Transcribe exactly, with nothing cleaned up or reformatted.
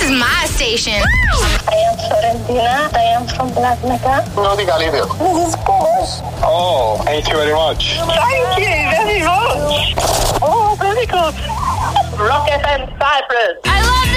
is my station. I am Florentina. I am from Black Mecca. No diga Lidio. This is Porsche. Oh, thank you very much. Thank you very much. Oh, very good. Rock F M Cyprus. I